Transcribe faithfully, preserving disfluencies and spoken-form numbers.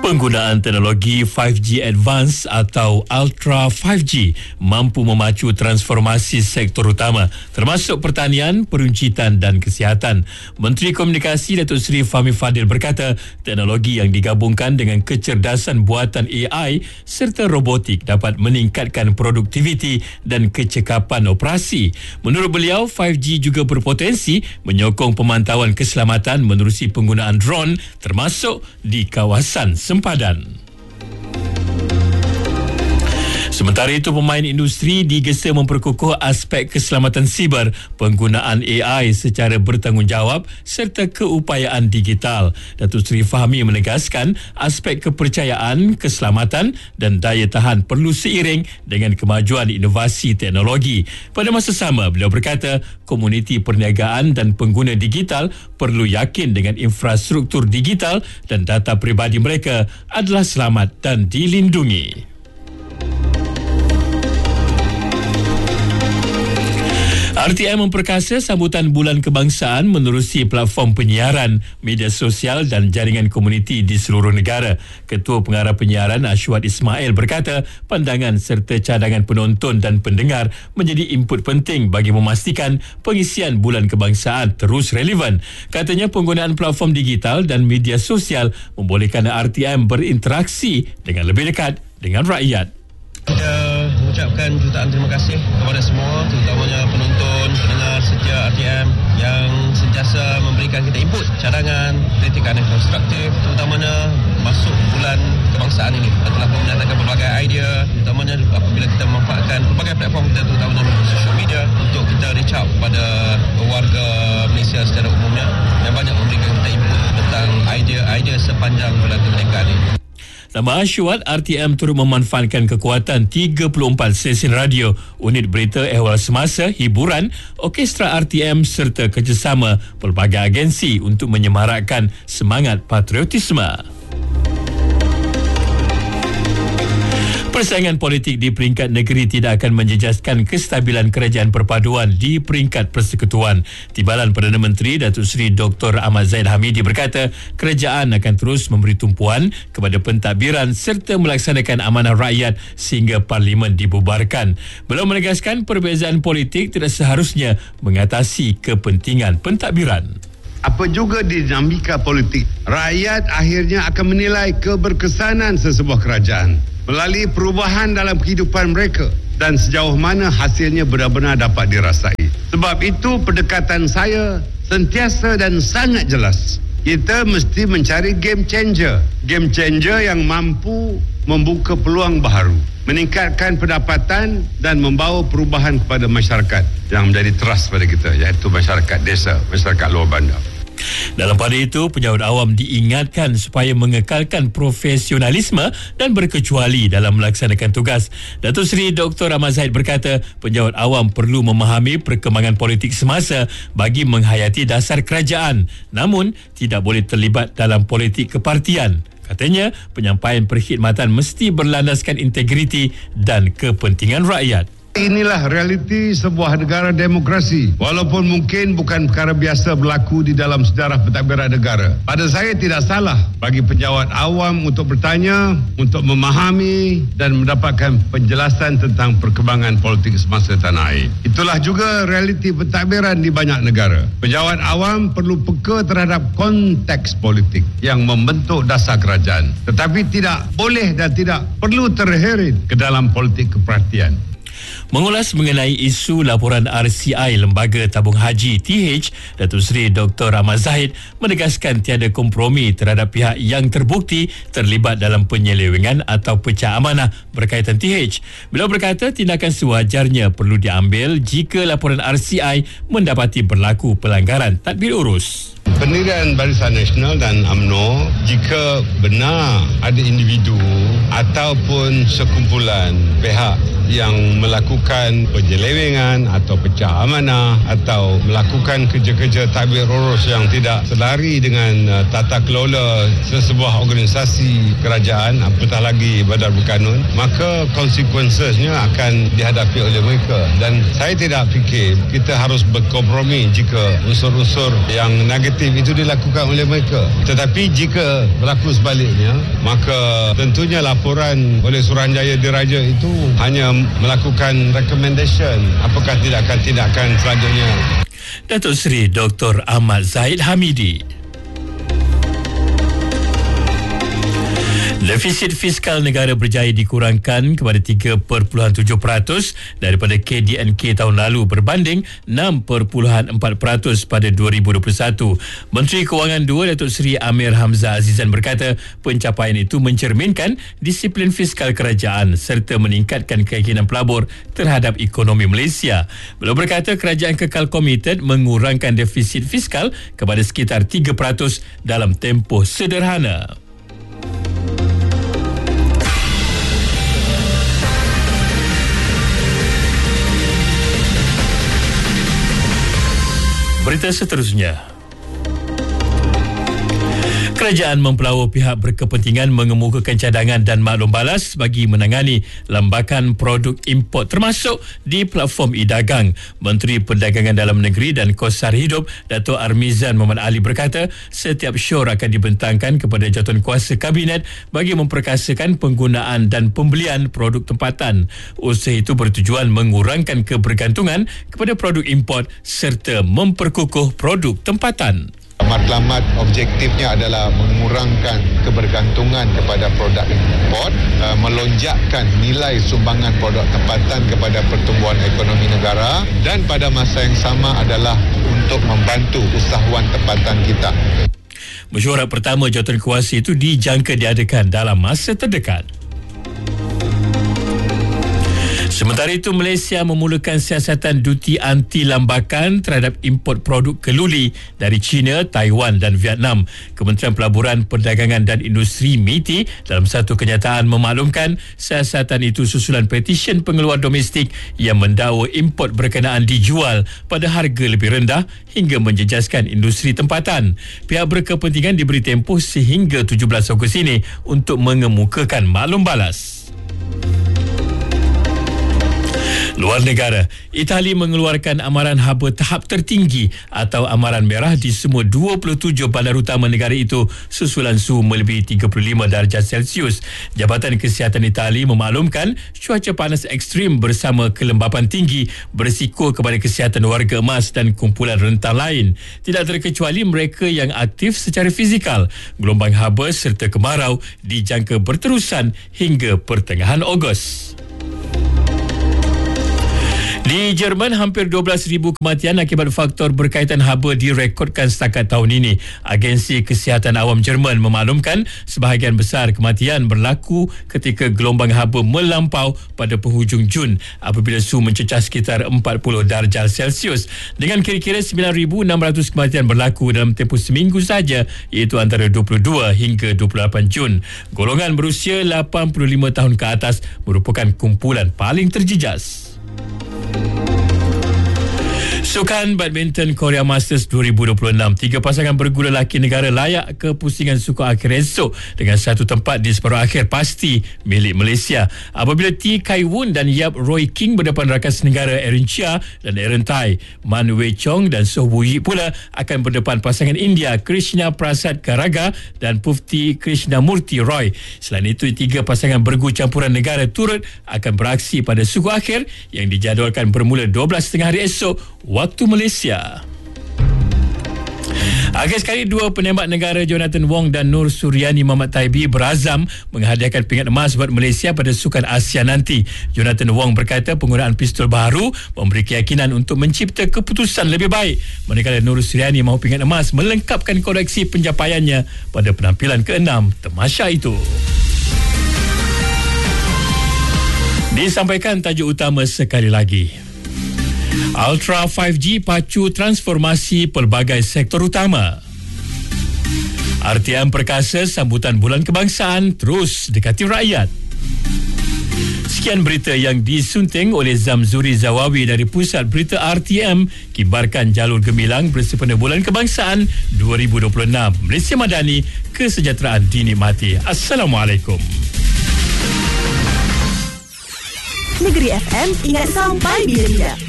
Penggunaan teknologi lima G Advance atau Ultra lima G mampu memacu transformasi sektor utama termasuk pertanian, peruncitan dan kesihatan. Menteri Komunikasi Datuk Seri Fahmi Fadil berkata teknologi yang digabungkan dengan kecerdasan buatan A I serta robotik dapat meningkatkan produktiviti dan kecekapan operasi. Menurut beliau, lima G juga berpotensi menyokong pemantauan keselamatan menerusi penggunaan drone termasuk di kawasan sempadan. Sementara itu, pemain industri digesa memperkukuh aspek keselamatan siber, penggunaan A I secara bertanggungjawab serta keupayaan digital. Datuk Seri Fahmi menegaskan aspek kepercayaan, keselamatan dan daya tahan perlu seiring dengan kemajuan inovasi teknologi. Pada masa sama, beliau berkata komuniti perniagaan dan pengguna digital perlu yakin dengan infrastruktur digital dan data peribadi mereka adalah selamat dan dilindungi. R T M memperkasa sambutan Bulan Kebangsaan menerusi platform penyiaran, media sosial dan jaringan komuniti di seluruh negara. Ketua Pengarah Penyiaran Ashwat Ismail berkata pandangan serta cadangan penonton dan pendengar menjadi input penting bagi memastikan pengisian Bulan Kebangsaan terus relevan. Katanya penggunaan platform digital dan media sosial membolehkan R T M berinteraksi dengan lebih dekat dengan rakyat. Kita mengucapkan jutaan terima kasih kepada semua, terutamanya penonton, pendengar setia R T M yang sentiasa memberikan kita input, cadangan, kritikan yang konstruktif, terutamanya masuk bulan kebangsaan ini. Telah menyatakan berbagai idea, terutamanya apabila kita memanfaatkan berbagai platform kita, terutamanya social media, untuk kita reach out kepada warga Malaysia secara umumnya yang banyak memberikan kita input tentang idea-idea sepanjang bulan kemerdekaan ini. Tambah Ashwat, R T M turut memanfaatkan kekuatan tiga puluh empat stesen radio, unit berita ehwal semasa, hiburan, orkestra R T M serta kerjasama pelbagai agensi untuk menyemarakkan semangat patriotisme. Persaingan politik di peringkat negeri tidak akan menjejaskan kestabilan kerajaan perpaduan di peringkat persekutuan. Timbalan Perdana Menteri Datuk Seri Doktor Ahmad Zahid Hamidi berkata kerajaan akan terus memberi tumpuan kepada pentadbiran serta melaksanakan amanah rakyat sehingga parlimen dibubarkan. Beliau menegaskan perbezaan politik tidak seharusnya mengatasi kepentingan pentadbiran. Apa juga dinamika politik, rakyat akhirnya akan menilai keberkesanan sesebuah kerajaan melalui perubahan dalam kehidupan mereka dan sejauh mana hasilnya benar-benar dapat dirasai. Sebab itu pendekatan saya sentiasa dan sangat jelas. Kita mesti mencari game changer. Game changer yang mampu membuka peluang baru, meningkatkan pendapatan dan membawa perubahan kepada masyarakat yang menjadi trust pada kita, iaitu masyarakat desa, masyarakat luar bandar. Dalam pada itu, penjawat awam diingatkan supaya mengekalkan profesionalisme dan berkecuali dalam melaksanakan tugas. Datuk Seri Doktor Ahmad Zahid berkata, penjawat awam perlu memahami perkembangan politik semasa bagi menghayati dasar kerajaan, namun tidak boleh terlibat dalam politik kepartian. Katanya, penyampaian perkhidmatan mesti berlandaskan integriti dan kepentingan rakyat. Inilah realiti sebuah negara demokrasi. Walaupun mungkin bukan perkara biasa berlaku di dalam sejarah pentadbiran negara. Pada saya tidak salah bagi penjawat awam untuk bertanya, untuk memahami dan mendapatkan penjelasan tentang perkembangan politik semasa tanah air. Itulah juga realiti pentadbiran di banyak negara. Penjawat awam perlu peka terhadap konteks politik yang membentuk dasar kerajaan. Tetapi tidak boleh dan tidak perlu terheret ke dalam politik kepartian. Mengulas mengenai isu laporan R C I Lembaga Tabung Haji T H, Datuk Seri Doktor Ahmad Zahid menegaskan tiada kompromi terhadap pihak yang terbukti terlibat dalam penyelewengan atau pecah amanah berkaitan T H. Beliau berkata tindakan sewajarnya perlu diambil jika laporan R C I mendapati berlaku pelanggaran tadbir urus. Pendirian Barisan Nasional dan U M N O, jika benar ada individu ataupun sekumpulan pihak yang melakukan penyelewengan atau pecah amanah atau melakukan kerja-kerja tadbir urus yang tidak selari dengan uh, tata kelola sesebuah organisasi kerajaan, apatah lagi badan berkanun, maka konsekuensinya akan dihadapi oleh mereka. Dan saya tidak fikir kita harus berkompromi jika unsur-unsur yang negatif efektif itu dilakukan oleh mereka. Tetapi jika berlaku sebaliknya, maka tentunya laporan oleh Suruhanjaya Diraja itu hanya melakukan recommendation, apakah tindakan-tindakan selanjutnya. Datuk Seri Doktor Ahmad Zahid Hamidi. Defisit fiskal negara berjaya dikurangkan kepada tiga perpuluhan tujuh peratus daripada K D N K tahun lalu berbanding enam perpuluhan empat peratus pada dua ribu dua puluh satu. Menteri Kewangan dua Datuk Seri Amir Hamzah Azizan berkata pencapaian itu mencerminkan disiplin fiskal kerajaan serta meningkatkan keyakinan pelabur terhadap ekonomi Malaysia. Beliau berkata kerajaan kekal komited mengurangkan defisit fiskal kepada sekitar tiga peratus dalam tempoh sederhana. Berita seterusnya. Kerajaan mempelawa pihak berkepentingan mengemukakan cadangan dan maklum balas bagi menangani lambakan produk import termasuk di platform e-dagang. Menteri Perdagangan Dalam Negeri dan Kos Sara Hidup Dato' Armizan Muhammad Ali berkata setiap syur akan dibentangkan kepada jawatankuasa Kabinet bagi memperkasakan penggunaan dan pembelian produk tempatan. Usaha itu bertujuan mengurangkan kebergantungan kepada produk import serta memperkukuh produk tempatan. Matlamat objektifnya adalah mengurangkan kebergantungan kepada produk import, uh, melonjakkan nilai sumbangan produk tempatan kepada pertumbuhan ekonomi negara dan pada masa yang sama adalah untuk membantu usahawan tempatan kita. Mesyuarat pertama jawatankuasa itu dijangka diadakan dalam masa terdekat. Sementara itu, Malaysia memulakan siasatan duti anti lambakan terhadap import produk keluli dari China, Taiwan dan Vietnam. Kementerian Pelaburan, Perdagangan dan Industri M I T I dalam satu kenyataan memaklumkan siasatan itu susulan petisyen pengeluar domestik yang mendakwa import berkenaan dijual pada harga lebih rendah hingga menjejaskan industri tempatan. Pihak berkepentingan diberi tempoh sehingga tujuh belas Ogos ini untuk mengemukakan maklum balas. Luar negara, Itali mengeluarkan amaran haba tahap tertinggi atau amaran merah di semua dua puluh tujuh bandar utama negara itu susulan suhu melebihi tiga puluh lima darjah Celsius. Jabatan Kesihatan Itali memaklumkan cuaca panas ekstrim bersama kelembapan tinggi berisiko kepada kesihatan warga emas dan kumpulan rentan lain. Tidak terkecuali mereka yang aktif secara fizikal. Gelombang haba serta kemarau dijangka berterusan hingga pertengahan Ogos. Di Jerman, hampir dua belas ribu kematian akibat faktor berkaitan haba direkodkan setakat tahun ini. Agensi Kesihatan Awam Jerman memaklumkan sebahagian besar kematian berlaku ketika gelombang haba melampau pada penghujung Jun apabila suhu mencecah sekitar empat puluh darjah Celsius. Dengan kira-kira sembilan ribu enam ratus kematian berlaku dalam tempoh seminggu saja, iaitu antara dua puluh dua hingga dua puluh lapan Jun. Golongan berusia lapan puluh lima tahun ke atas merupakan kumpulan paling terjejas. Sukan Badminton Korea Masters dua ribu dua puluh enam. Tiga pasangan bergula lelaki negara layak ke pusingan suku akhir esok dengan satu tempat di separuh akhir pasti milik Malaysia. Apabila T. Kai Woon dan Yap Roy King berdepan rakan senegara Erin Chia dan Aaron Tai. Man Wei Chong dan Soh Woo Yi pula akan berdepan pasangan India Krishna Prasad Garaga dan Pufti Krishnamurti Roy. Selain itu, tiga pasangan bergu campuran negara turut akan beraksi pada suku akhir yang dijadualkan bermula dua belas tiga puluh hari esok waktu Malaysia. Akhir sekali, dua penembak negara Jonathan Wong dan Nur Suryani Muhammad Taibi berazam menghadiahkan pingat emas buat Malaysia pada Sukan Asia nanti. Jonathan Wong berkata penggunaan pistol baharu memberi keyakinan untuk mencipta keputusan lebih baik. Manakala Nur Suryani mahu pingat emas melengkapkan koleksi pencapaiannya pada penampilan keenam tamasya itu. Disampaikan tajuk utama sekali lagi. Ultra lima G pacu transformasi pelbagai sektor utama. R T M perkasa sambutan Bulan Kebangsaan terus dekati rakyat. Sekian berita yang disunting oleh Zamzuri Zawawi dari Pusat Berita R T M, kibarkan jalur gemilang bersempena Bulan Kebangsaan dua ribu dua puluh enam. Malaysia Madani, kesejahteraan dinikmati. Assalamualaikum. Negeri F M, ingat sampai bila-bila.